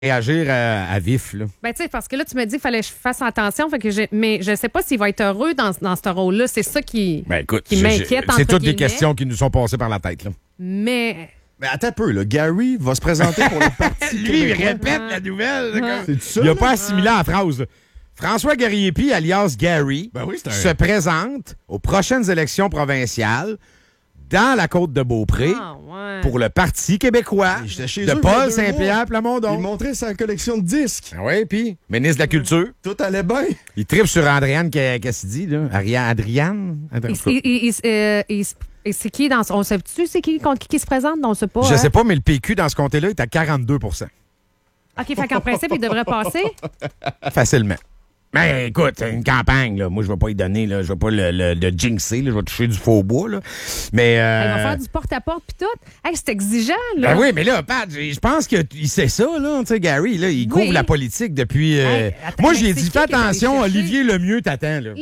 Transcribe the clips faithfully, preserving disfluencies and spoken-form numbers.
réagir à, à vif. Là. Ben, tu sais, parce que là, tu me dis qu'il fallait que je fasse attention. Fait que j'ai, mais je ne sais pas s'il va être heureux dans, dans ce rôle-là. C'est ça qui, ben, écoute, qui m'inquiète. C'est toutes guillemets. des questions qui nous sont passées par la tête. Là. Mais. Mais attends un peu, là. Gary va se présenter pour le Parti Lui, il québécois. répète la nouvelle. Ouais. C'est ça, Il n'a là? pas assimilé la phrase. Là. François Gariepi, alias Gary, Ben oui, c'est un- se présente aux prochaines élections provinciales dans la côte de Beaupré Ah, ouais. pour le Parti québécois J'étais chez de eux il y a Paul deux Saint-Pierre mois. Plamondon. Il montrait sa collection de disques. Ah oui, puis ministre de la Culture. Tout allait bien. Il tripe sur Andréane Cassidy, là. Ariane, Adriane? Il- il- il- il- euh, il- Et c'est qui dans. On sait-tu c'est qui contre qui, qui se présente? On ne sait pas. Je hein? sais pas, mais le P Q dans ce comté-là est à quarante-deux pour cent. OK, fait qu'en principe, il devrait passer. Facilement. Mais écoute, c'est une campagne, là. Moi, je vais pas y donner, là. Je vais pas le, le, le jinxer, là. Je vais toucher du faux bois, là. Mais. Euh... Il va faire du porte-à-porte puis tout. Hey, c'est exigeant, là. Ben oui, mais là, Pat, je pense qu'il sait ça, là. Tu sais, Gary, là, il couvre Oui. la politique depuis. euh, Hey, attends, Moi, mais j'ai c'est dit, qui fais qui va aller attention, chercher? Olivier Lemieux t'attend, là.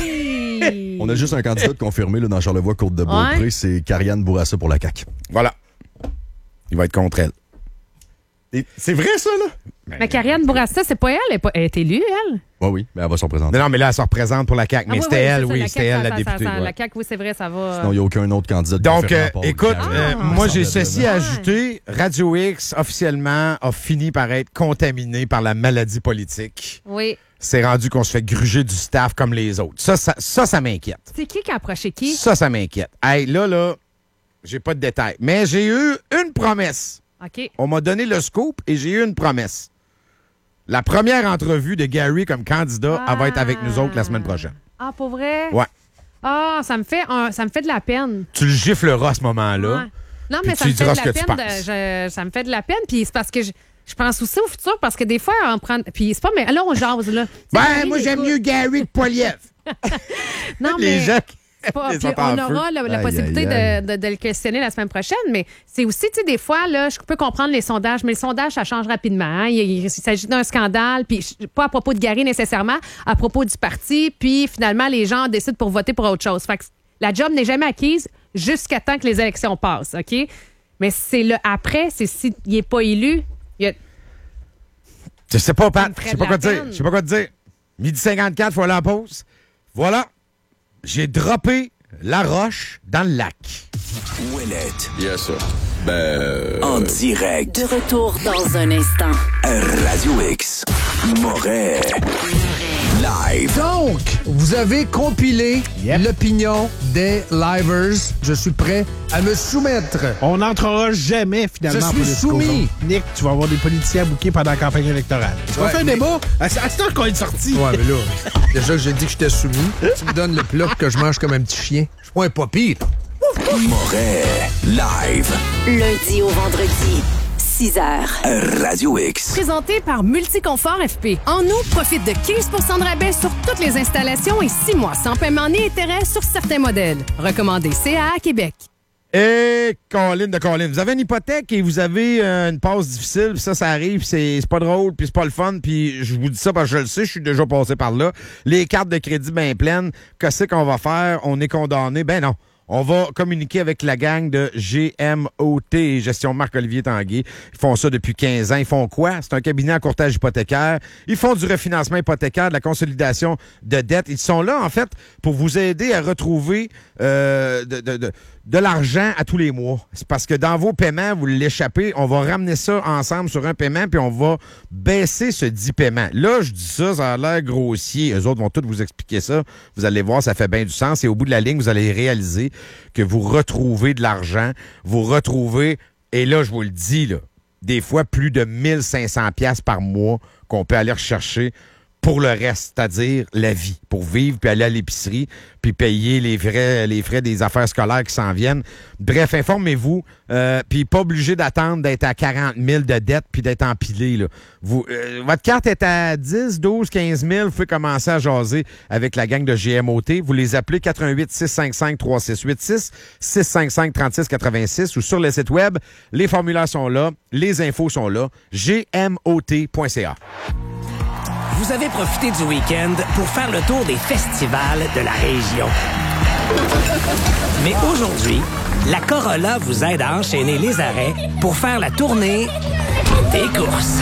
Hi. On a juste un candidat de confirmé là, dans Charlevoix-Côte-de-Beaupré. Ouais. C'est Karianne Bourassa pour la C A Q. Voilà. Il va être contre elle. Et c'est vrai, ça, là? Mais Karianne Bourassa, c'est pas elle. Elle est, pas- elle est élue, elle. Oui, oui, mais elle va s'en présenter. Non, non, mais là, elle se représente pour la C A Q. Mais Ah, oui, c'était oui, elle, c'est ça, oui, la c'était C A Q, elle, la ça- députée. ça- ouais. La C A Q, oui, c'est vrai, ça va. Sinon, il n'y a aucun autre candidat de Donc, différent euh, à part écoute, Karianne. euh, Ah. moi, j'ai Semble-t-il. ceci à ajouter. Radio X, officiellement, a fini par être contaminé par la maladie politique. Oui. C'est rendu qu'on se fait gruger du staff comme les autres. Ça, ça, ça, ça m'inquiète. C'est qui qui a approché qui? Ça, ça m'inquiète. Hey, là, là, j'ai pas de détails. Mais j'ai eu une promesse. OK. On m'a donné le scoop et j'ai eu une promesse. La première entrevue de Gary comme candidat, elle va être avec nous autres la semaine prochaine. Ah, pour vrai? Ouais. Ah, ça me fait un- ça me fait de la peine. Tu le gifleras à ce moment-là. Ouais. Non, Puis mais tu ça me lui fait diras de ce la que tu peine. de- penses. je- ça me fait de la peine. Puis c'est parce que je, je pense aussi au futur, parce que des fois, on prend. Puis c'est pas. Mais là, on jase, là. Tu sais, Ben, Gary, moi, j'aime écoute. mieux Gary que Poiliev. Non, Les mais. gens qui c'est pas- les puis sont en on feu. aura la, la Aïe, possibilité aïe, aïe. De, de- de le questionner la semaine prochaine, mais c'est aussi, tu sais, des fois, là, je peux comprendre les sondages, mais les sondages, ça change rapidement. hein. Il, il- il s'agit d'un scandale, puis je- pas à propos de Gary nécessairement, à propos du parti, puis finalement, les gens décident pour voter pour autre chose. Fait que la job n'est jamais acquise jusqu'à temps que les élections passent, OK? Mais c'est le après, c'est s'il n'est pas élu, il y a... Je sais pas, Ça Pat. me ferait Je sais pas de quoi la te dire. peine. Je sais pas quoi te dire. Midi cinquante-quatre, faut aller à la pause. Voilà. J'ai droppé la roche dans le lac. Ouellette. Yes, sir. Ben. euh, En direct. De retour dans un instant. Radio X. Moret. Live. Donc, vous avez compilé Yep. l'opinion des livers. Je suis prêt à me soumettre. On n'entrera jamais, finalement, Je en suis politique soumis. aux autres. Nick, tu vas avoir des politiciens bouqués pendant la campagne électorale. Tu vas Ouais, faire un mais- débat. À à cette heure qu'on est sorti. Ouais, mais là, déjà que j'ai dit que j'étais soumis, tu me donnes le plat que je mange comme un petit chien. Je suis pas un papy, là. Moret. Live. Lundi au vendredi, six heures. Radio X. Présenté par Multiconfort F P. En août, profite de quinze pour cent de rabais sur toutes les installations et six mois sans paiement ni intérêt sur certains modèles. Recommandé C A A Québec. Et Colin de Colin, vous avez une hypothèque et vous avez euh, une passe difficile, puis ça, ça arrive, puis c'est c'est pas drôle, puis c'est pas le fun, puis je vous dis ça parce que je le sais, je suis déjà passé par là. Les cartes de crédit bien pleines, qu'est-ce qu'on va faire? On est condamné? Ben non. On va communiquer avec la gang de G M O T, Gestion Marc-Olivier Tanguay. Ils font ça depuis quinze ans. Ils font quoi? C'est un cabinet en courtage hypothécaire. Ils font du refinancement hypothécaire, de la consolidation de dettes. Ils sont là, en fait, pour vous aider à retrouver euh, de, de, de, de l'argent à tous les mois. C'est parce que dans vos paiements, vous l'échappez. On va ramener ça ensemble sur un paiement, puis on va baisser ce dit paiement. Là, je dis ça, ça a l'air grossier. Eux autres vont tous vous expliquer ça. Vous allez voir, ça fait bien du sens. Et au bout de la ligne, vous allez réaliser que vous retrouvez de l'argent, vous retrouvez, et là, je vous le dis, là, des fois plus de mille cinq cents piastres par mois qu'on peut aller rechercher pour le reste, c'est-à-dire la vie, pour vivre, puis aller à l'épicerie, puis payer les frais, les frais des affaires scolaires qui s'en viennent. Bref, informez-vous, euh, puis pas obligé d'attendre d'être à quarante mille de dette puis d'être empilé. Là. Vous, euh, votre carte est à dix, douze, quinze mille, vous pouvez commencer à jaser avec la gang de G M O T. Vous les appelez quatre un huit, six cinq cinq, trois six huit six, six cinq cinq, trois six huit six ou sur le site web. Les formulaires sont là, les infos sont là, g m o t point c a. Vous avez profité du week-end pour faire le tour des festivals de la région. Mais aujourd'hui, la Corolla vous aide à enchaîner les arrêts pour faire la tournée des courses.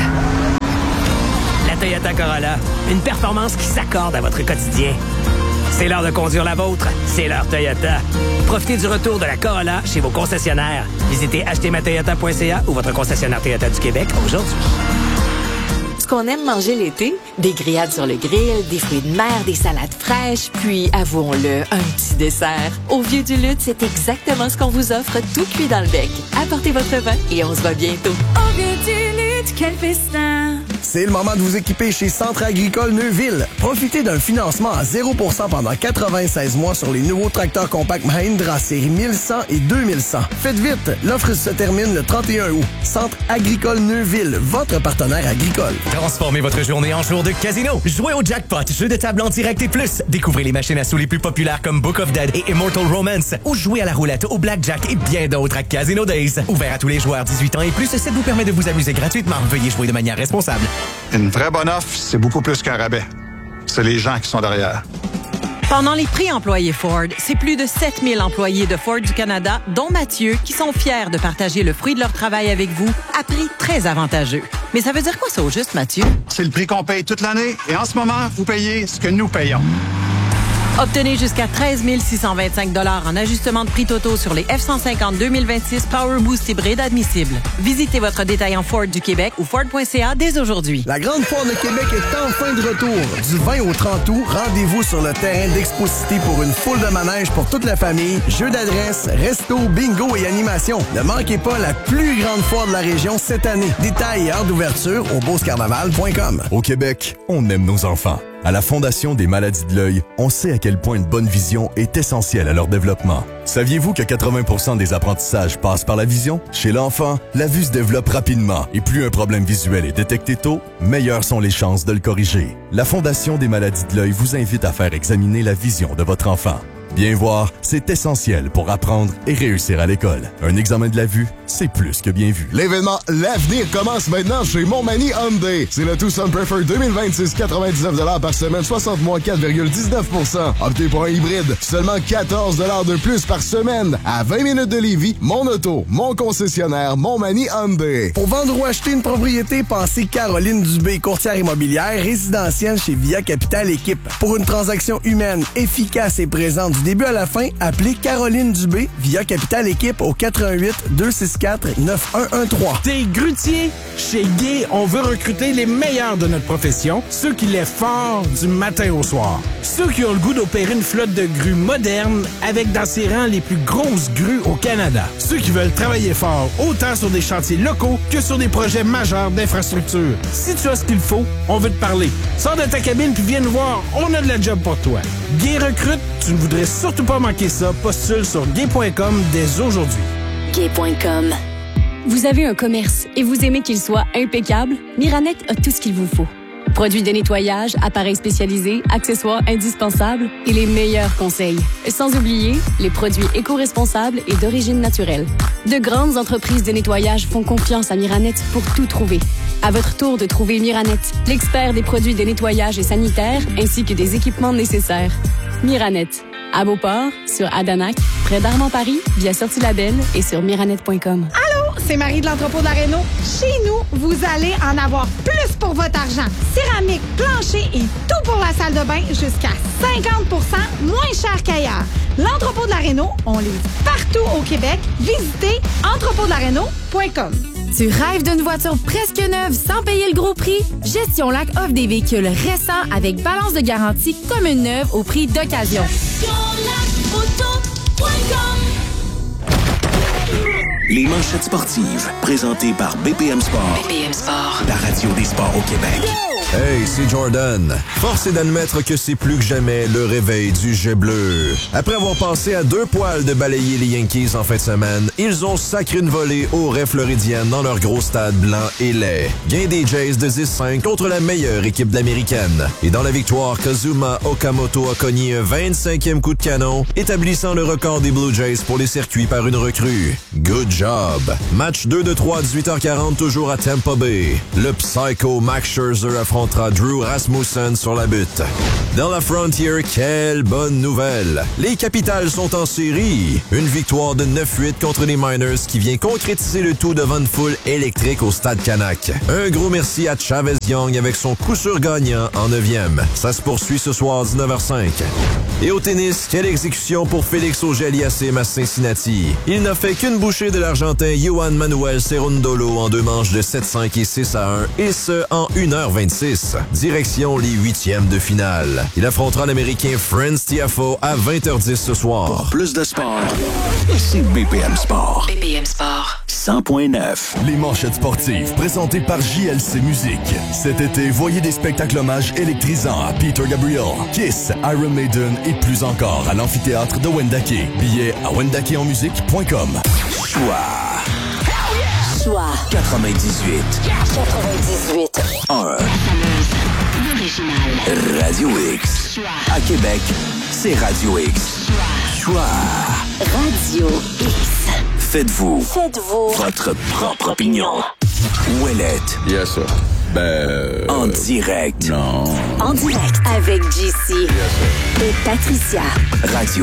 La Toyota Corolla, une performance qui s'accorde à votre quotidien. C'est l'heure de conduire la vôtre, c'est l'heure Toyota. Profitez du retour de la Corolla chez vos concessionnaires. Visitez acheter ma toyota point c a ou votre concessionnaire Toyota du Québec aujourd'hui. Ce qu'on aime manger l'été, des grillades sur le grill, des fruits de mer, des salades fraîches, puis, avouons-le, un petit dessert. Au Vieux du Lutte, c'est exactement ce qu'on vous offre, tout cuit dans le bec. Apportez votre vin et on se voit bientôt. Au Vieux du Lutte, quel festin! C'est le moment de vous équiper chez Centre agricole Neuville. Profitez d'un financement à zéro pour cent pendant quatre-vingt-seize mois sur les nouveaux tracteurs compacts Mahindra série mille cent et deux mille cent. Faites vite, l'offre se termine le trente et un août. Centre agricole Neuville, votre partenaire agricole. Transformez votre journée en jour de casino. Jouez au jackpot, jeu de table en direct et plus. Découvrez les machines à sous les plus populaires comme Book of Dead et Immortal Romance. Ou jouez à la roulette, au blackjack et bien d'autres à Casino Days. Ouvert à tous les joueurs dix-huit ans et plus, ça vous permet de vous amuser gratuitement. Veuillez jouer de manière responsable. Une vraie bonne offre, c'est beaucoup plus qu'un rabais. C'est les gens qui sont derrière. Pendant les prix employés Ford, c'est plus de sept mille employés de Ford du Canada, dont Mathieu, qui sont fiers de partager le fruit de leur travail avec vous à prix très avantageux. Mais ça veut dire quoi ça au juste, Mathieu? C'est le prix qu'on paye toute l'année et en ce moment, vous payez ce que nous payons. Obtenez jusqu'à treize mille six cent vingt-cinq dollars en ajustement de prix totaux sur les F cent cinquante deux mille vingt-six Power Boost hybride admissibles. Visitez votre détaillant Ford du Québec ou Ford point c a dès aujourd'hui. La Grande Foire de Québec est enfin de retour. Du vingt au trente août, rendez-vous sur le terrain d'Expo-Cité pour une foule de manèges pour toute la famille, jeux d'adresse, resto, bingo et animation. Ne manquez pas la plus grande foire de la région cette année. Détails et heures d'ouverture au beauce carnaval point com. Au Québec, on aime nos enfants. À la Fondation des maladies de l'œil, on sait à quel point une bonne vision est essentielle à leur développement. Saviez-vous que quatre-vingts pour cent des apprentissages passent par la vision? Chez l'enfant, la vue se développe rapidement et plus un problème visuel est détecté tôt, meilleures sont les chances de le corriger. La Fondation des maladies de l'œil vous invite à faire examiner la vision de votre enfant. Bien voir, c'est essentiel pour apprendre et réussir à l'école. Un examen de la vue, c'est plus que bien vu. L'événement L'Avenir commence maintenant chez Montmagny Hyundai. C'est le Tucson Prefer deux mille vingt-six, quatre-vingt-dix-neuf dollars par semaine, soixante mois, quatre virgule dix-neuf pour cent. Optez pour un hybride, seulement quatorze dollars de plus par semaine. À vingt minutes de Lévis, mon auto, mon concessionnaire, Montmagny Hyundai. Pour vendre ou acheter une propriété, pensez Caroline Dubé, courtière immobilière résidentielle chez Via Capital Équipe. Pour une transaction humaine, efficace et présente du début à la fin, appelez Caroline Dubé via Capital Équipe au quatre un huit, deux six quatre, neuf un un trois. T'es grutier? Chez Guy, on veut recruter les meilleurs de notre profession, ceux qui lèvent fort du matin au soir. Ceux qui ont le goût d'opérer une flotte de grues moderne avec dans ses rangs les plus grosses grues au Canada. Ceux qui veulent travailler fort autant sur des chantiers locaux que sur des projets majeurs d'infrastructure. Si tu as ce qu'il faut, on veut te parler. Sors de ta cabine puis viens nous voir, on a de la job pour toi. Guy recrute, tu ne voudrais surtout pas manquer ça. Postule sur gay point com dès aujourd'hui. gay point com. Vous avez un commerce et vous aimez qu'il soit impeccable? Miranet a tout ce qu'il vous faut. Produits de nettoyage, appareils spécialisés, accessoires indispensables et les meilleurs conseils. Sans oublier les produits éco-responsables et d'origine naturelle. De grandes entreprises de nettoyage font confiance à Miranet pour tout trouver. À votre tour de trouver Miranet, l'expert des produits de nettoyage et sanitaire ainsi que des équipements nécessaires. Miranet. À Beauport, sur Adanac, près d'Armand-Paris, via Sortie Label et sur miranet point com. Allô, c'est Marie de l'entrepôt de la Réno. Chez nous, vous allez en avoir plus pour votre argent. Céramique, plancher et tout pour la salle de bain jusqu'à cinquante pour cent moins cher qu'ailleurs. L'entrepôt de la Réno, on livre partout au Québec. Visitez entrepôt de la réno point com. Tu rêves d'une voiture presque neuve sans payer le gros prix? Gestion Lac offre des véhicules récents avec balance de garantie comme une neuve au prix d'occasion. Les manchettes sportives, présentées par B P M Sport. B P M Sport. La radio des sports au Québec. Hey, c'est Jordan. Force est d'admettre que c'est plus que jamais le réveil du jet bleu. Après avoir passé à deux poils de balayer les Yankees en fin de semaine, ils ont sacré une volée au Ray Floridienne dans leur gros stade blanc et laid. Gain des Jays de dix cinq contre la meilleure équipe de l'américaine. Et dans la victoire, Kazuma Okamoto a cogné un vingt-cinquième coup de canon, établissant le record des Blue Jays pour les circuits par une recrue. Good job. Match deux de trois à dix-huit heures quarante, toujours à Tampa Bay. Le Psycho Max Scherzer affrontera Drew Rasmussen sur la butte. Dans la Frontier, quelle bonne nouvelle! Les Capitals sont en série. Une victoire de neuf huit contre les Miners qui vient concrétiser le tout devant une foule électrique au Stade Canac. Un gros merci à Chavez Young avec son coup sûr gagnant en neuvième. Ça se poursuit ce soir à dix-neuf heures cinq. Et au tennis, quelle exécution pour Félix Auger-Aliassime à Cincinnati. Il n'a fait qu'une bouchée de l'Argentin Juan Manuel Cerundolo en deux manches de sept cinq et six à un, et ce, en une heure vingt-six. Direction les huitièmes de finale. Il affrontera l'Américain Franz Tiafoe à vingt heures dix ce soir. Pour plus de sport, ici B P M Sport. B P M Sport. cent point neuf. Les manchettes sportives, présentées par J L C Musique. Cet été, voyez des spectacles hommages électrisants à Peter Gabriel, Kiss, Iron Maiden et plus encore à l'amphithéâtre de Wendake. Billets à wendakeonmusique point com. Choix. Choix. quatre-vingt-dix-huit. quatre-vingt-dix-huit. un. Original. Radio X. À Québec, c'est Radio X. Choix. Radio X. Faites-vous. Faites-vous. Votre propre opinion. Ouellette. Yes, sir. Ben... Euh, en direct. Non. En direct avec J C. Yes, sir. Et Patricia. Radio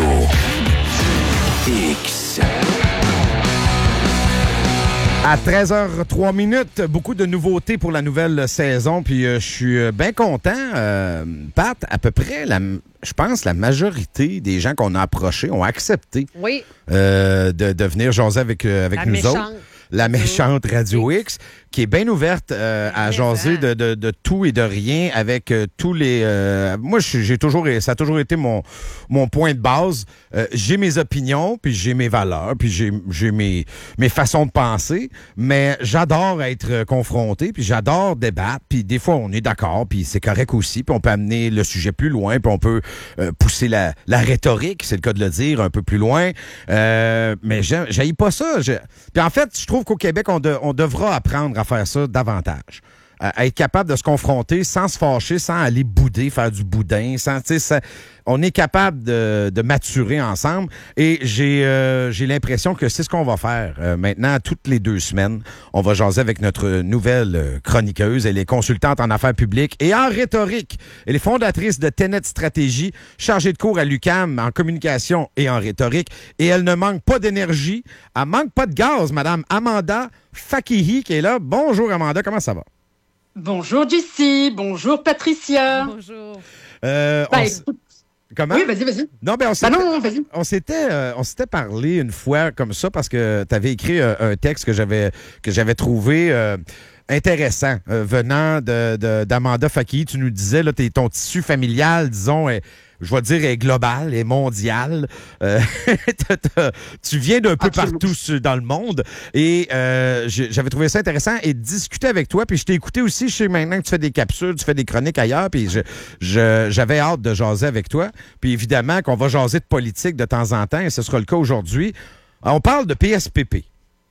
X. À treize heures trois minutes, beaucoup de nouveautés pour la nouvelle saison, puis euh, je suis euh, bien content. Euh, Pat, à peu près, la, je pense la majorité des gens qu'on a approchés ont accepté Oui. euh, de, de venir jaser avec, euh, avec La nous méchante. autres. La méchante Radio X, qui est bien ouverte euh, à jaser de, de, de tout et de rien avec euh, tous les... Euh, moi, j'ai toujours, ça a toujours été mon, mon point de base. Euh, j'ai mes opinions, puis j'ai mes valeurs, puis j'ai, j'ai mes, mes façons de penser, mais j'adore être confronté, puis j'adore débattre, puis des fois, on est d'accord, puis c'est correct aussi, puis on peut amener le sujet plus loin, puis on peut euh, pousser la, la rhétorique, c'est le cas de le dire, un peu plus loin. Euh, mais j'haïs pas ça. Je... Puis en fait, je trouve Je trouve qu'au Québec, on, de, on devra apprendre à faire ça davantage. À, à être capable de se confronter sans se fâcher, sans aller bouder, faire du boudin. Sans, ça, on est capable de, de maturer ensemble. Et j'ai euh, j'ai l'impression que c'est ce qu'on va faire. Euh, maintenant, toutes les deux semaines, on va jaser avec notre nouvelle chroniqueuse. Elle est consultante en affaires publiques et en rhétorique. Elle est fondatrice de Tenet Stratégie, chargée de cours à l'U Q A M en communication et en rhétorique. Et elle ne manque pas d'énergie. Elle manque pas de gaz, Madame Amanda Fakihi, qui est là. Bonjour, Amanda. Comment ça va? Bonjour, Jessie. Bonjour, Patricia. Bonjour. Euh, bah, on écoute... Comment? Oui, vas-y, vas-y. Non, ben on s'était, bah non, vas-y. On s'était, euh, on s'était parlé une fois comme ça parce que tu avais écrit un, un texte que j'avais, que j'avais trouvé euh, intéressant euh, venant de, de, d'Amanda Fakihi. Tu nous disais, là, t'es, ton tissu familial, disons, est, je vais dire, est global, est mondial. Euh, tu viens d'un peu Absolument. partout dans le monde. Et euh, j'avais trouvé ça intéressant et de discuter avec toi. Puis je t'ai écouté aussi. Je sais maintenant que tu fais des capsules, tu fais des chroniques ailleurs. Puis je, je, j'avais hâte de jaser avec toi. Puis évidemment qu'on va jaser de politique de temps en temps. Et ce sera le cas aujourd'hui. On parle de P S P P.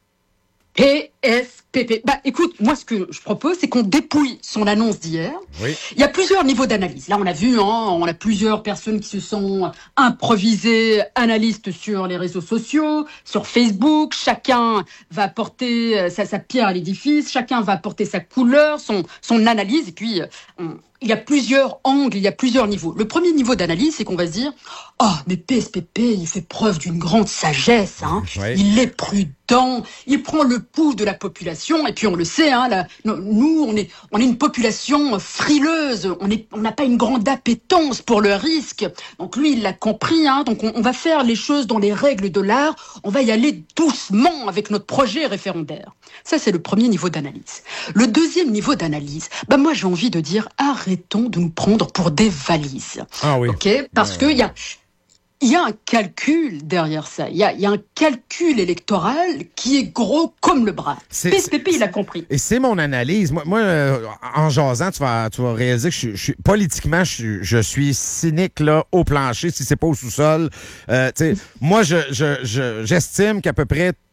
P S P P. Bah, écoute, moi, ce que je propose, c'est qu'on dépouille son annonce d'hier. Oui. Il y a plusieurs niveaux d'analyse. Là, on a vu, hein, on a plusieurs personnes qui se sont improvisées analystes sur les réseaux sociaux, sur Facebook. Chacun va apporter sa, sa pierre à l'édifice. Chacun va apporter sa couleur, son, son analyse. Et puis, on, il y a plusieurs angles, il y a plusieurs niveaux. Le premier niveau d'analyse, c'est qu'on va se dire « Oh, mais P S P P, il fait preuve d'une grande sagesse. Hein. Oui. Il est prudent, il prend le pouls de la population. » Et puis, on le sait, hein, là, nous, on est, on est une population frileuse. On est, on n'a pas une grande appétence pour le risque. Donc, lui, il l'a compris. Hein, donc, on, on va faire les choses dans les règles de l'art. On va y aller doucement avec notre projet référendaire. Ça, c'est le premier niveau d'analyse. Le deuxième niveau d'analyse, bah, moi, j'ai envie de dire « Arrêtons de nous prendre pour des valises. » Ah oui. OK? Parce qu'il y a... Il y a un calcul derrière ça. Il y a, il y a un calcul électoral qui est gros comme le bras. C'est- P S P P, il a compris. Et c'est mon analyse. Moi, moi euh, en jasant, tu vas, tu vas réaliser que je, suis- je suis politiquement, je, suis- je suis cynique là, au plancher, si c'est pas au sous-sol. Euh, tu sais, moi, je, je, je- j'estime qu'à peu près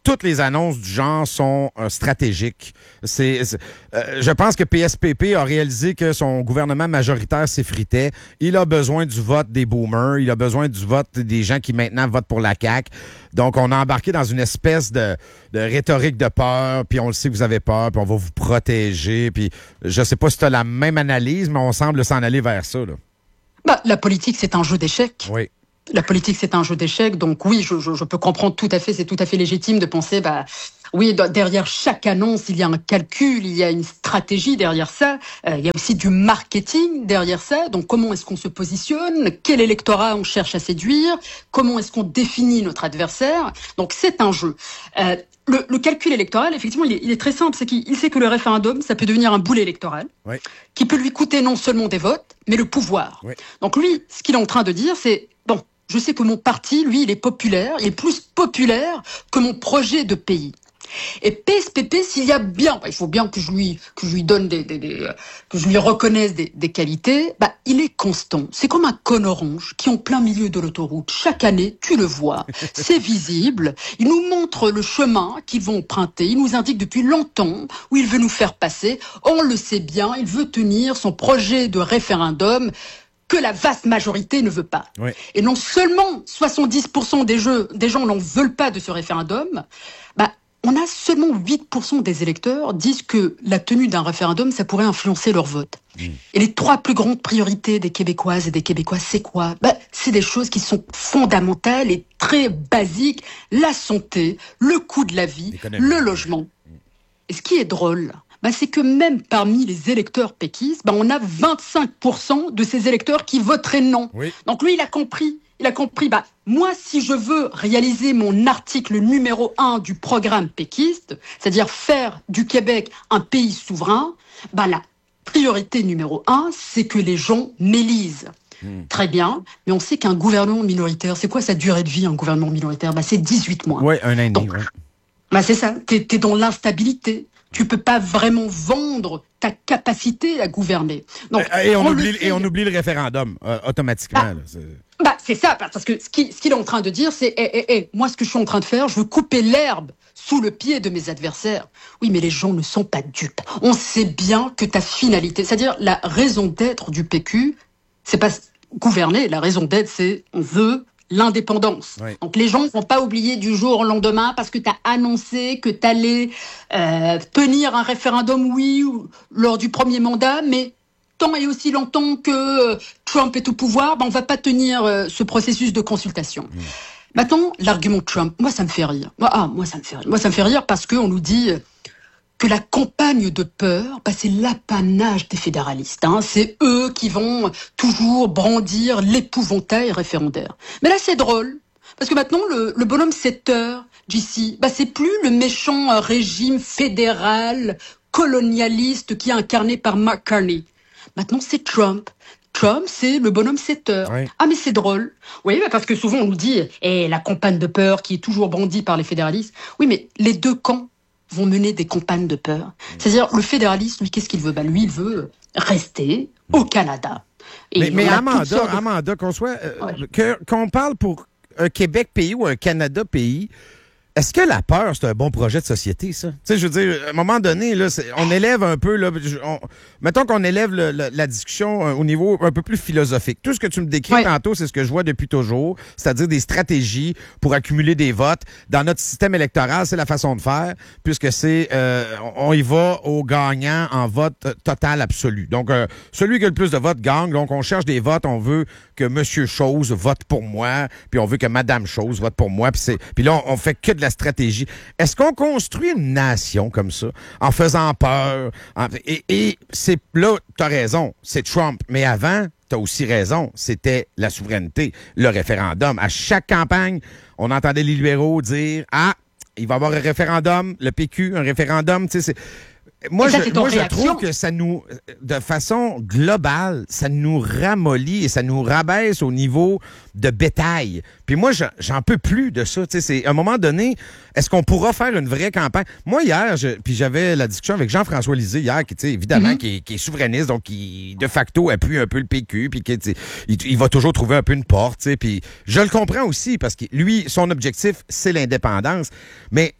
toutes les annonces du genre sont euh, stratégiques. C'est, c'est euh, je pense que P S P P a réalisé que son gouvernement majoritaire s'effritait. Il a besoin du vote des boomers. Il a besoin du vote des gens qui maintenant votent pour la C A Q. Donc, on a embarqué dans une espèce de, de rhétorique de peur, puis on le sait que vous avez peur, puis on va vous protéger. Puis je sais pas si tu as la même analyse, mais on semble s'en aller vers ça, là. Bah, la politique, c'est un jeu d'échecs. Oui. La politique, c'est un jeu d'échecs. Donc oui, je, je, je peux comprendre tout à fait, c'est tout à fait légitime de penser, bah, oui, derrière chaque annonce, il y a un calcul, il y a une stratégie derrière ça. Euh, il y a aussi du marketing derrière ça. Donc comment est-ce qu'on se positionne? Quel électorat on cherche à séduire? Comment est-ce qu'on définit notre adversaire? Donc c'est un jeu. Euh, le, le calcul électoral, effectivement, il est, il est très simple. C'est qu'il sait que le référendum, ça peut devenir un boulet électoral, oui, qui peut lui coûter non seulement des votes, mais le pouvoir. Oui. Donc lui, ce qu'il est en train de dire, c'est, bon, je sais que mon parti, lui, il est populaire, il est plus populaire que mon projet de pays. Et P S P P, s'il y a bien, bah, il faut bien que je lui, que je lui donne des, des, des que je lui reconnaisse des, des qualités, bah, il est constant. C'est comme un cône orange qui est en plein milieu de l'autoroute. Chaque année, tu le vois. C'est visible. Il nous montre le chemin qu'ils vont emprunter. Il nous indique depuis longtemps où il veut nous faire passer. On le sait bien. Il veut tenir son projet de référendum que la vaste majorité ne veut pas. Oui. Et non seulement soixante-dix pour cent des, jeux, des gens n'en veulent pas de ce référendum, bah, on a seulement huit pour cent des électeurs disent que la tenue d'un référendum, ça pourrait influencer leur vote. Mmh. Et les trois plus grandes priorités des Québécoises et des Québécois, c'est quoi? Bah, c'est des choses qui sont fondamentales et très basiques. La santé, le coût de la vie, le logement. Mmh. Et ce qui est drôle, bah, c'est que même parmi les électeurs péquistes, bah, on a vingt-cinq pour cent de ces électeurs qui voteraient non. Oui. Donc lui, il a compris. Il a compris, bah, moi, si je veux réaliser mon article numéro un du programme péquiste, c'est-à-dire faire du Québec un pays souverain, bah, la priorité numéro un, c'est que les gens m'élisent. Mmh. Très bien, mais on sait qu'un gouvernement minoritaire, c'est quoi sa durée de vie, un gouvernement minoritaire? Bah, c'est dix-huit mois. Oui, un an et demi. Donc, ouais. bah, c'est ça, t'es, t'es dans l'instabilité. Tu peux pas vraiment vendre ta capacité à gouverner. Donc, et, on on oublie, sait, et on oublie le référendum, euh, automatiquement. Ah. Là, c'est... Bah, c'est ça, parce que ce qu'il, ce qu'il est en train de dire, c'est hey, hey, hey, moi, ce que je suis en train de faire, je veux couper l'herbe sous le pied de mes adversaires. Oui, mais les gens ne sont pas dupes. On sait bien que ta finalité, c'est-à-dire la raison d'être du P Q, c'est pas gouverner. La raison d'être, c'est on veut l'indépendance. Oui. Donc les gens ne vont pas oublier du jour au lendemain parce que tu as annoncé que tu allais euh, tenir un référendum, oui, lors du premier mandat, mais tant et aussi longtemps que Trump est au pouvoir, ben on va pas tenir euh, ce processus de consultation. Mmh. Maintenant, l'argument Trump, moi ça me fait rire. Moi, ah, moi ça me fait rire. Moi ça me fait rire parce qu'on nous dit que la campagne de peur, bah, c'est l'apanage des fédéralistes. Hein. C'est eux qui vont toujours brandir l'épouvantail référendaire. Mais là, c'est drôle, parce que maintenant, le, le bonhomme sept heures, J C, bah, c'est plus le méchant régime fédéral, colonialiste qui est incarné par Mark Carney. Maintenant, c'est Trump. Trump, c'est le bonhomme sept heures. Oui. Ah, mais c'est drôle. Oui, bah, parce que souvent, on nous dit eh, la campagne de peur qui est toujours brandie par les fédéralistes. Oui, mais les deux camps vont mener des campagnes de peur. C'est-à-dire, le fédéraliste, lui, qu'est-ce qu'il veut? Bah, lui, il veut rester au Canada. Et mais mais Amanda, de... Amanda, qu'on soit, euh, ouais. que, qu'on parle pour un Québec pays ou un Canada pays, est-ce que la peur, c'est un bon projet de société, ça? Tu sais, je veux dire, à un moment donné, là, c'est, on élève un peu, là, on, mettons qu'on élève le, le, la discussion euh, au niveau un peu plus philosophique. Tout ce que tu me décris ouais. tantôt, c'est ce que je vois depuis toujours, c'est-à-dire des stratégies pour accumuler des votes. Dans notre système électoral, c'est la façon de faire, puisque c'est, euh, on y va au gagnant en vote total absolu. Donc, euh, celui qui a le plus de votes gagne. Donc, on cherche des votes, on veut que Monsieur Chose vote pour moi, puis on veut que Madame Chose vote pour moi, puis c'est, puis là, on, on fait que de la stratégie. Est-ce qu'on construit une nation comme ça, en faisant peur? En, et, et c'est là, t'as raison, c'est Trump. Mais avant, t'as aussi raison, c'était la souveraineté, le référendum. À chaque campagne, on entendait les libéraux dire « Ah, il va y avoir un référendum, le P Q, un référendum. » Tu sais, c'est... Moi, ça, je, moi je trouve que ça nous, de façon globale, ça nous ramollit et ça nous rabaisse au niveau de bétail. Puis moi, j'en, j'en peux plus de ça. Tu sais, c'est, à un moment donné, est-ce qu'on pourra faire une vraie campagne? Moi, hier, je, puis j'avais la discussion avec Jean-François Lisée hier, qui, tu sais, évidemment, mm-hmm. qui, est, qui est souverainiste, donc qui, de facto, appuie un peu le P Q, puis qui, tu sais, il, il va toujours trouver un peu une porte, tu sais, puis je le comprends aussi, parce que lui, son objectif, c'est l'indépendance. Mais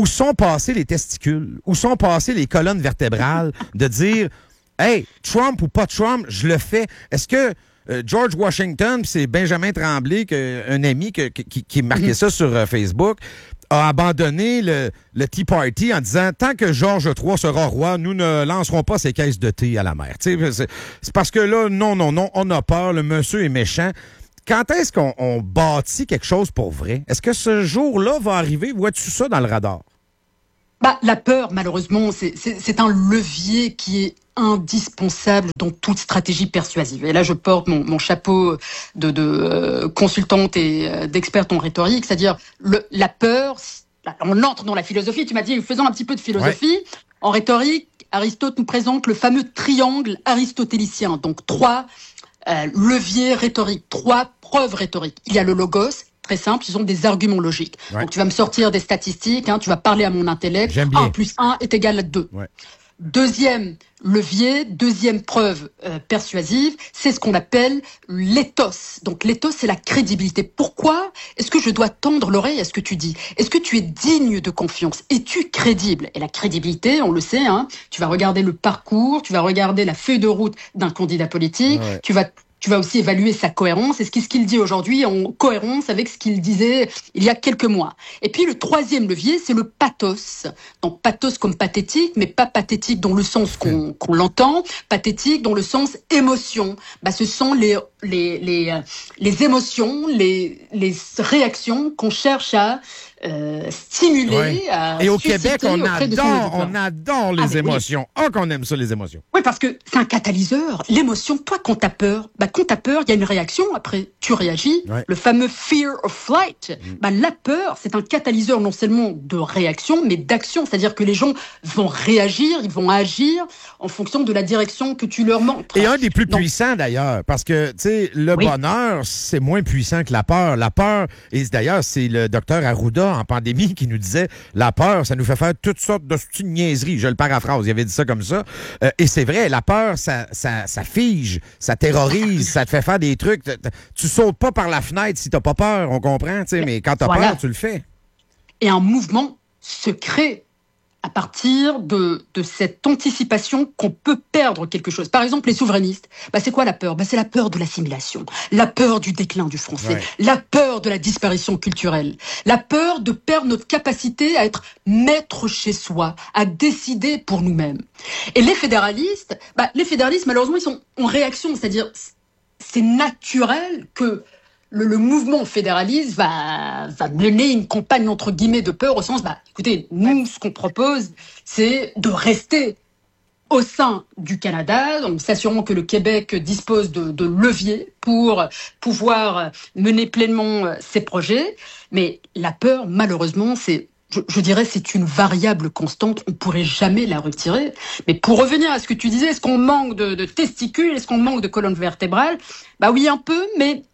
où sont passés les testicules? Où sont passées les colonnes vertébrales de dire, hey, Trump ou pas Trump, je le fais. Est-ce que euh, George Washington, c'est Benjamin Tremblay, que, un ami que, qui, qui marquait mm-hmm. ça sur euh, Facebook, a abandonné le, le Tea Party en disant « Tant que George trois sera roi, nous ne lancerons pas ces caisses de thé à la mer. » C'est, c'est parce que là, non, non, non, on a peur, le monsieur est méchant. Quand est-ce qu'on on bâtit quelque chose pour vrai? Est-ce que ce jour-là va arriver? Vois-tu ça dans le radar? Bah, la peur, malheureusement, c'est, c'est, c'est un levier qui est indispensable dans toute stratégie persuasive. Et là, je porte mon, mon chapeau de, de euh, consultante et euh, d'experte en rhétorique, c'est-à-dire le, la peur. Là, on entre dans la philosophie. Tu m'as dit, faisons un petit peu de philosophie. Ouais. En rhétorique, Aristote nous présente le fameux triangle aristotélicien. Donc, trois euh, leviers rhétoriques, trois preuves rhétoriques. Il y a le logos. Très simple, ce sont des arguments logiques. Ouais. Donc, tu vas me sortir des statistiques, hein, tu vas parler à mon intellect. un plus un est égal à deux. Ouais. Deuxième levier, deuxième preuve euh, persuasive, c'est ce qu'on appelle l'éthos. Donc l'éthos, c'est la crédibilité. Pourquoi est-ce que je dois tendre l'oreille à ce que tu dis? Est-ce que tu es digne de confiance? Es-tu crédible? Et la crédibilité, on le sait, hein, tu vas regarder le parcours, tu vas regarder la feuille de route d'un candidat politique, ouais. tu vas... Tu vas aussi évaluer sa cohérence. Est-ce qu'il, ce qu'il dit aujourd'hui en cohérence avec ce qu'il disait il y a quelques mois? Et puis le troisième levier, c'est le pathos. Donc pathos comme pathétique, mais pas pathétique dans le sens qu'on, qu'on l'entend, pathétique dans le sens émotion. Bah, ce sont les les les les émotions, les les réactions qu'on cherche à Euh, stimuler. Oui. À Et au Québec, on adore, on adore les ah, émotions. Ah, oui. oh, qu'on aime ça, les émotions. Oui, parce que c'est un catalyseur. L'émotion, toi, quand t'as peur, bah, quand t'as peur, il y a une réaction. Après, tu réagis. Ouais. Le fameux fear of flight. Mm. Bah, la peur, c'est un catalyseur non seulement de réaction, mais d'action. C'est-à-dire que les gens vont réagir, ils vont agir en fonction de la direction que tu leur montres. Et un des plus Donc, puissants, d'ailleurs, parce que, tu sais, le oui. bonheur, c'est moins puissant que la peur. La peur, et d'ailleurs, c'est le docteur Arruda en pandémie qui nous disait la peur, ça nous fait faire toutes sortes de petites niaiseries. Je le paraphrase, il avait dit ça comme ça. Euh, et c'est vrai, la peur, ça, ça, ça fige, ça terrorise, ça te fait faire des trucs. Tu sautes pas par la fenêtre si t'as pas peur, on comprend, tu sais, mais quand t'as voilà. peur, tu le fais. Et un mouvement se crée à partir de, de cette anticipation qu'on peut perdre quelque chose. Par exemple, les souverainistes, bah, c'est quoi la peur? Bah, c'est la peur de l'assimilation, la peur du déclin du français, ouais. la peur de la disparition culturelle, la peur de perdre notre capacité à être maître chez soi, à décider pour nous-mêmes. Et les fédéralistes, bah, les fédéralistes, malheureusement, ils sont en réaction, c'est-à-dire c'est naturel que Le, le mouvement fédéraliste va, va mener une campagne entre guillemets de peur au sens, bah, écoutez, nous, ce qu'on propose, c'est de rester au sein du Canada, donc s'assurant que le Québec dispose de, de leviers pour pouvoir mener pleinement ses projets. Mais la peur, malheureusement, c'est, je, je dirais, c'est une variable constante. On ne pourrait jamais la retirer. Mais pour revenir à ce que tu disais, est-ce qu'on manque de, de testicules? Est-ce qu'on manque de colonne vertébrale? Bah oui, un peu, mais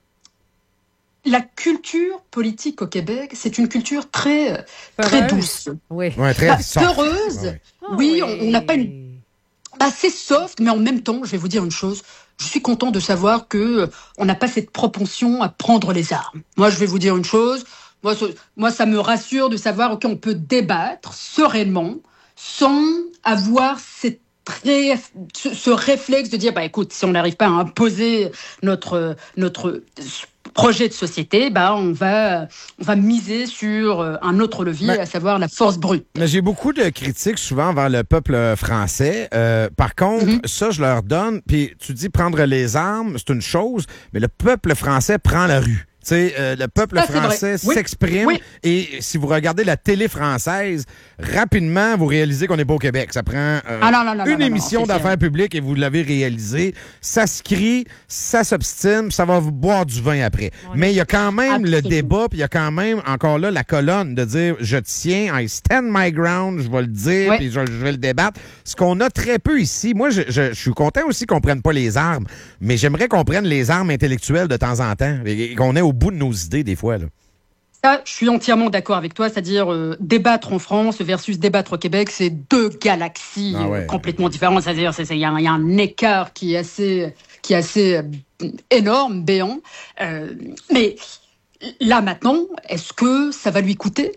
la culture politique au Québec, c'est une culture très, très douce. Oui. Ouais, très bah, soft. Peureuse. Ouais. Oui, on n'a pas une... assez soft, mais en même temps, je vais vous dire une chose, je suis content de savoir que euh, on n'a pas cette propension à prendre les armes. Moi, je vais vous dire une chose, moi, ce, moi ça me rassure de savoir qu'on peut débattre sereinement sans avoir cette Très, ce, ce réflexe de dire, bah écoute, si on n'arrive pas à imposer notre notre projet de société, bah on va on va miser sur un autre levier, mais, à savoir la force brute. Mais j'ai beaucoup de critiques souvent envers le peuple français. Euh, par contre, mm-hmm. ça je leur donne. Puis tu dis prendre les armes, c'est une chose, mais le peuple français prend la rue. Tu sais, euh, le peuple ça, français oui. s'exprime oui. et si vous regardez la télé française, rapidement, vous réalisez qu'on n'est pas au Québec. Ça prend euh, ah non, non, non, une non, émission non, non, d'affaires publiques et vous l'avez réalisé. Ça se crie, ça s'obstine, ça va vous boire du vin après. Oui. Mais il y a quand même Absolument. le débat, puis il y a quand même encore là la colonne de dire « je tiens, I stand my ground », je vais le dire, puis je, je vais le débattre. Ce qu'on a très peu ici, moi, je, je, je suis content aussi qu'on prenne pas les armes, mais j'aimerais qu'on prenne les armes intellectuelles de temps en temps et, et qu'on ait au bout de nos idées des fois, là. Ça, je suis entièrement d'accord avec toi, c'est-à-dire euh, débattre en France versus débattre au Québec, c'est deux galaxies ah ouais. euh, complètement différentes. C'est-à-dire, il y, y a un écart qui est assez, qui est assez euh, énorme, béant. Euh, mais là maintenant, est-ce que ça va lui coûter?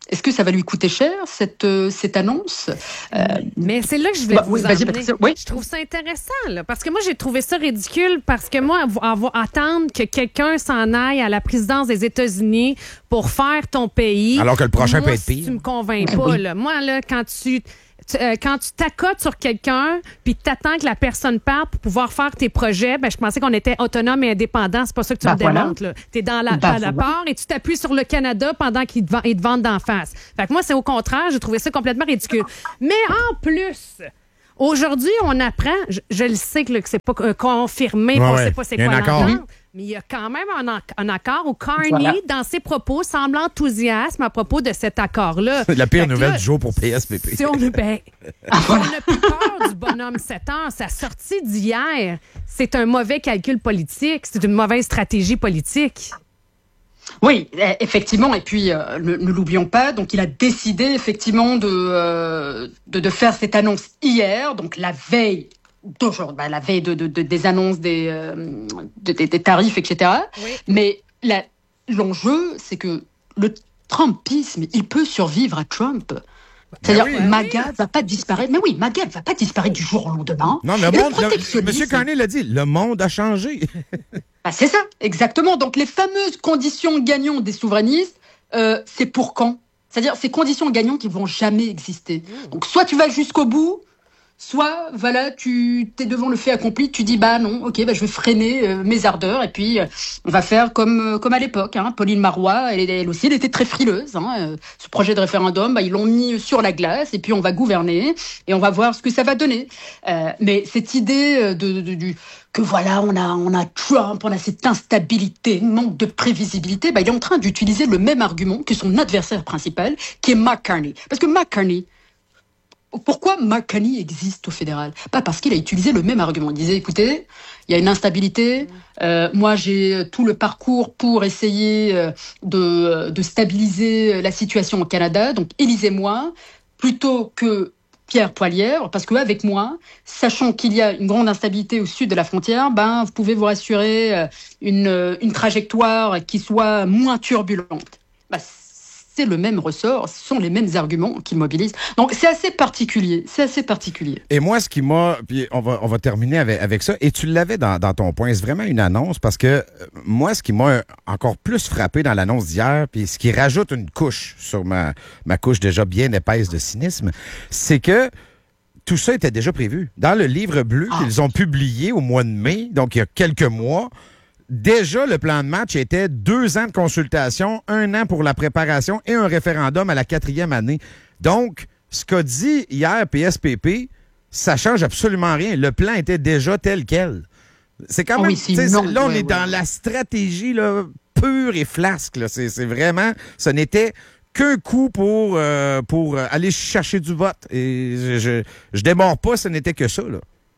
Est-ce que ça va lui coûter cher, cette, euh, cette annonce? Euh, Mais c'est là que je voulais bah, vous oui, emmener. vas-y, oui. Je trouve ça intéressant, là, parce que moi, j'ai trouvé ça ridicule, parce que moi, avoir, attendre que quelqu'un s'en aille à la présidence des États-Unis pour faire ton pays... Alors que le prochain moi, peut être pire. Tu me convaincs pas, là. Moi, là, quand tu... Tu, euh, quand tu t'accotes sur quelqu'un puis que t'attends que la personne parte pour pouvoir faire tes projets, ben je pensais qu'on était autonome et indépendant. C'est pas ça que tu ben me voilà. démontres. Là. T'es dans la, ben à la part et tu t'appuies sur le Canada pendant qu'ils te, ils te vendent d'en face. Fait que moi, c'est au contraire. J'ai trouvé ça complètement ridicule. Mais en plus... Aujourd'hui, on apprend, je, je le sais que, là, que c'est pas euh, confirmé, ouais, on ouais. sait pas c'est il y a quoi un accord. l'entente, mais il y a quand même un, un accord où Carney, Voilà. dans ses propos, semble enthousiasme à propos de cet accord-là. La pire Fait que nouvelle là, du jour pour P S P P. Si on, ben, on n'a plus peur du bonhomme sept heures. Sa sortie d'hier, c'est un mauvais calcul politique, c'est une mauvaise stratégie politique. Oui, effectivement, et puis euh, ne, ne l'oublions pas, donc il a décidé effectivement de, euh, de, de faire cette annonce hier, donc la veille d'aujourd'hui, bah, la veille de, de, de, des annonces des, euh, de, des, des tarifs, et cetera. Oui. Mais la, l'enjeu, c'est que le Trumpisme, il peut survivre à Trump. C'est-à-dire, oui, MAGA ne va pas disparaître. Mais oui, MAGA ne va pas disparaître du jour au lendemain. Non, le monde, le, M. Carney l'a dit, le monde a changé. Bah, c'est ça, exactement. Donc, les fameuses conditions gagnantes des souverainistes, euh, c'est pour quand? C'est-à-dire, ces conditions gagnantes qui ne vont jamais exister. Donc, soit tu vas jusqu'au bout, soit, voilà, tu es devant le fait accompli, tu dis, bah non, ok, bah, je vais freiner euh, mes ardeurs, et puis euh, on va faire comme, euh, comme à l'époque. Hein. Pauline Marois, elle, elle aussi, elle était très frileuse. Hein. Euh, ce projet de référendum, bah, ils l'ont mis sur la glace, et puis on va gouverner, et on va voir ce que ça va donner. Euh, mais cette idée de, de, de, du... que voilà, on a, on a Trump, on a cette instabilité, manque de prévisibilité, bah, il est en train d'utiliser le même argument que son adversaire principal, qui est Mark Carney. Parce que Mark Carney, pourquoi Mark Carney existe au fédéral? Pas parce qu'il a utilisé le même argument. Il disait, écoutez, il y a une instabilité, euh, moi j'ai tout le parcours pour essayer de, de stabiliser la situation au Canada, donc élisez-moi, plutôt que Pierre Poilievre, parce qu'avec moi, sachant qu'il y a une grande instabilité au sud de la frontière, ben, vous pouvez vous rassurer une, une trajectoire qui soit moins turbulente. Ben, c'est le même ressort, ce sont les mêmes arguments qui mobilisent. Donc, c'est assez particulier, c'est assez particulier. Et moi, ce qui m'a... Puis on va, on va terminer avec, avec ça. Et tu l'avais dans, dans ton point. C'est vraiment une annonce parce que euh, moi, ce qui m'a encore plus frappé dans l'annonce d'hier, puis ce qui rajoute une couche sur ma, ma couche déjà bien épaisse de cynisme, c'est que tout ça était déjà prévu. Dans le livre bleu ah. qu'ils ont publié au mois de mai, donc il y a quelques mois, déjà, le plan de match était deux ans de consultation, un an pour la préparation et un référendum à la quatrième année. Donc, ce qu'a dit hier P S P P, ça change absolument rien. Le plan était déjà tel quel. C'est quand oh même... oui, non, là, on ouais, est ouais. dans la stratégie là, pure et flasque. Là. C'est, c'est vraiment... Ce n'était qu'un coup pour, euh, pour aller chercher du vote. Et je, je, je démords pas, ce n'était que ça. Là.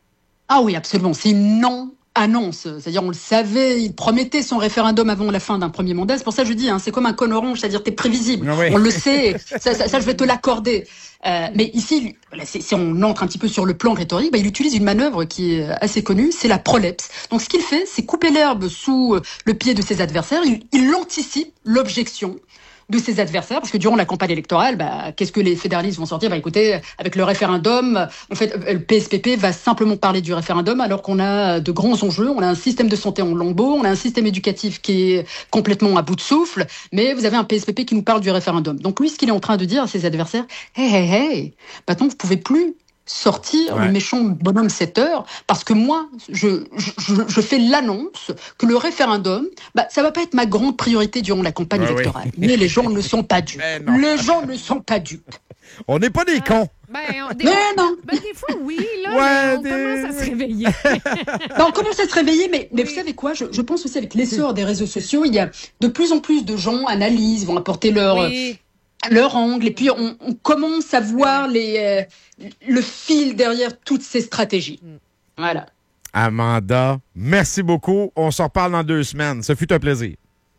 Ah oui, absolument. C'est non... annonce, c'est-à-dire on le savait, il promettait son référendum avant la fin d'un premier mandat, c'est pour ça que je dis, hein, c'est comme un cône orange, c'est-à-dire t'es prévisible, oui. on le sait, ça, ça, ça je vais te l'accorder. Euh, mais ici, si on entre un petit peu sur le plan rhétorique, bah, il utilise une manœuvre qui est assez connue, c'est la prolepse. Donc ce qu'il fait, c'est couper l'herbe sous le pied de ses adversaires, il, il anticipe l'objection de ses adversaires, parce que durant la campagne électorale, bah, qu'est-ce que les fédéralistes vont sortir? Bah, écoutez, avec le référendum, en fait, le P S P P va simplement parler du référendum, alors qu'on a de grands enjeux. On a un système de santé en lambeaux, on a un système éducatif qui est complètement à bout de souffle, mais vous avez un P S P P qui nous parle du référendum. Donc lui, ce qu'il est en train de dire à ses adversaires, hey, hey, hey, maintenant vous pouvez plus sortir ouais. le méchant bonhomme sept heures, parce que moi, je, je, je fais l'annonce que le référendum, bah, ça va pas être ma grande priorité durant la campagne ouais, électorale. Oui. Mais les gens ne sont pas dupes. Les gens ne sont pas dupes. On n'est pas des ah, cons. Ben, on, des, mais non. Ben, des fois, oui, là, ouais, on des... commence à se réveiller. ben, on commence à se réveiller, mais, mais oui. vous savez quoi, je, je pense aussi avec l'essor des réseaux sociaux, il y a de plus en plus de gens analysent, vont apporter leur... Oui. leur angle, et puis on, on commence à voir les, euh, le fil derrière toutes ces stratégies. Voilà. Amanda, merci beaucoup. On s'en reparle dans deux semaines. Ce fut un plaisir.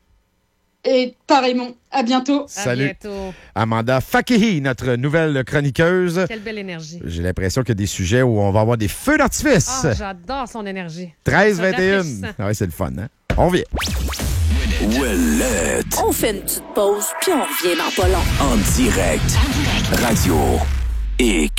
Et pareillement, à bientôt. Salut. À bientôt. Amanda Fakehi, notre nouvelle chroniqueuse. Quelle belle énergie. J'ai l'impression qu'il y a des sujets où on va avoir des feux d'artifice. Ah, j'adore son énergie. treize vingt et un. Ah oui, c'est le fun, hein? On vient. Ouellette. On fait une petite pause, puis on revient dans pas long. En direct. Radio X.